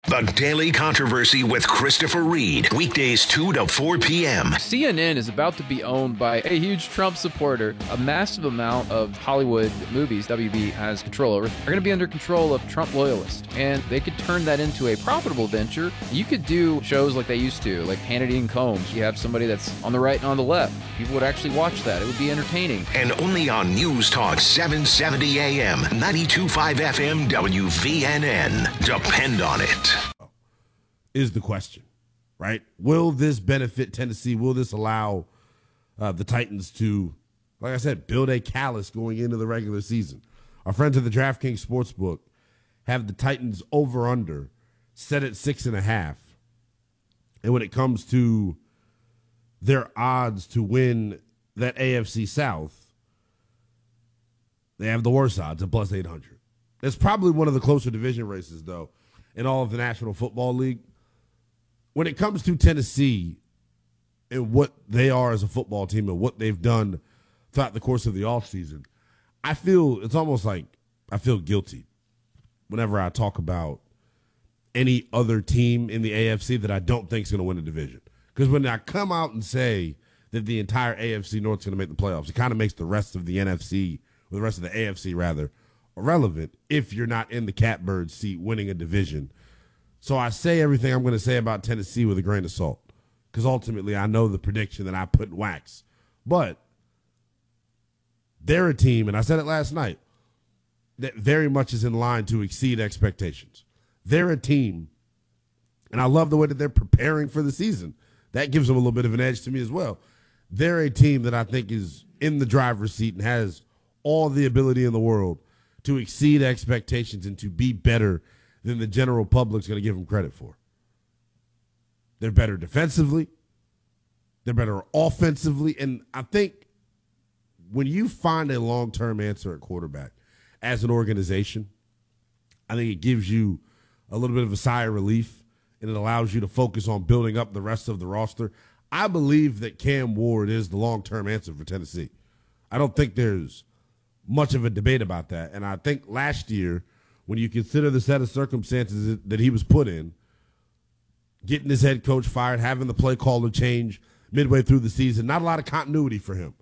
The Daily Controversy with Christopher Reed. Weekdays 2 to 4 p.m. CNN is about to be owned by a huge Trump supporter. A massive amount of Hollywood movies WB has control over are going to be under control of Trump loyalists. And they could turn that into a profitable venture. You could do shows like they used to, like Hannity and Combs. You have somebody that's on the right and on the left. People would actually watch that. It would be entertaining. And only on News Talk 770 AM, 92.5 FM, WVNN. Depend on it. Is the question, right? Will this benefit Tennessee? Will this allow the Titans to, like I said, build a callus going into the regular season? Our friends at the DraftKings Sportsbook have the Titans over-under set at 6.5. And when it comes to their odds to win that AFC South, they have the worst odds at plus 800. It's probably one of the closer division races, though, in all of the National Football League. When it comes to Tennessee and what they are as a football team and what they've done throughout the course of the offseason, I feel it's almost like I feel guilty whenever I talk about any other team in the AFC that I don't think is going to win a division. Because when I come out and say that the entire AFC North is going to make the playoffs, it kind of makes the rest of the NFC, or the rest of the AFC rather, irrelevant if you're not in the catbird seat winning a division. So I say everything I'm going to say about Tennessee with a grain of salt, because ultimately I know the prediction that I put in wax. But they're a team, and I said it last night, that very much is in line to exceed expectations. They're a team, and I love the way that they're preparing for the season. That gives them a little bit of an edge to me as well. They're a team that I think is in the driver's seat and has all the ability in the world to exceed expectations and to be better than the general public's going to give them credit for. They're better defensively. They're better offensively. And I think when you find a long-term answer at quarterback as an organization, I think it gives you a little bit of a sigh of relief, and it allows you to focus on building up the rest of the roster. I believe that Cam Ward is the long-term answer for Tennessee. I don't think there's much of a debate about that. And I think last year, when you consider the set of circumstances that he was put in, getting his head coach fired, having the play caller change midway through the season, not a lot of continuity for him.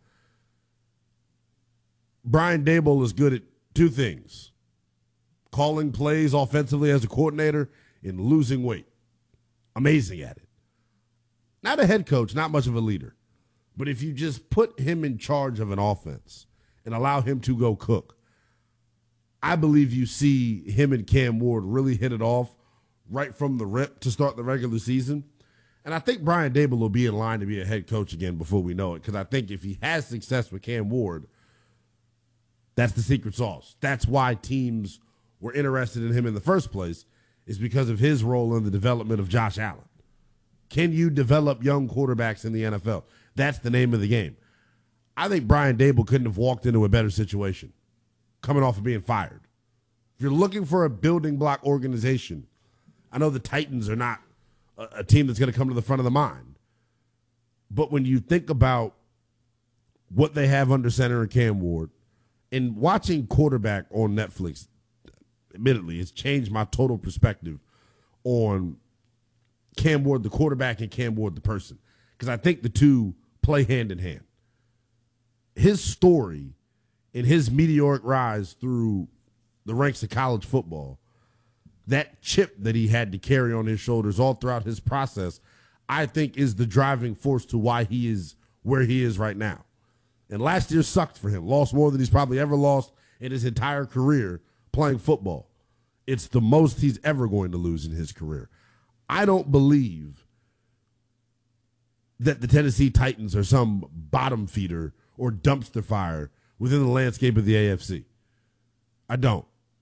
Brian Daboll is good at two things: calling plays offensively as a coordinator and losing weight. Amazing at it. Not a head coach, not much of a leader. But if you just put him in charge of an offense and allow him to go cook, I believe you see him and Cam Ward really hit it off right from the rip to start the regular season. And I think Brian Daboll will be in line to be a head coach again before we know it, because I think if he has success with Cam Ward, that's the secret sauce. That's why teams were interested in him in the first place, is because of his role in the development of Josh Allen. Can you develop young quarterbacks in the NFL? That's the name of the game. I think Brian Daboll couldn't have walked into a better situation coming off of being fired. If you're looking for a building block organization, I know the Titans are not a team that's going to come to the front of the mind. But when you think about what they have under center in Cam Ward, and watching quarterback on Netflix, admittedly, it's changed my total perspective on Cam Ward, the quarterback, and Cam Ward, the person. Because I think the two play hand in hand. His story and his meteoric rise through the ranks of college football, that chip that he had to carry on his shoulders all throughout his process, I think is the driving force to why he is where he is right now. And last year sucked for him. Lost more than he's probably ever lost in his entire career playing football. It's the most he's ever going to lose in his career. I don't believe that the Tennessee Titans are some bottom feeder or dumpster fire within the landscape of the AFC. I don't.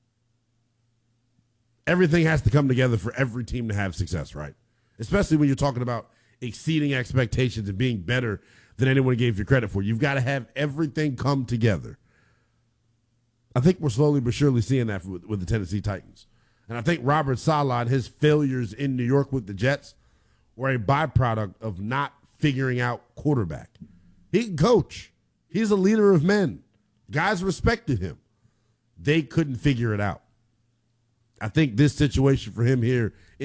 Everything has to come together for every team to have success, right? Especially when you're talking about exceeding expectations and being better than anyone gave you credit for. You've got to have everything come together. I think we're slowly but surely seeing that with the Tennessee Titans. And I think Robert Saleh and his failures in New York with the Jets were a byproduct of not figuring out quarterback. He can coach. He's a leader of men. Guys respected him. They couldn't figure it out. I think this situation for him here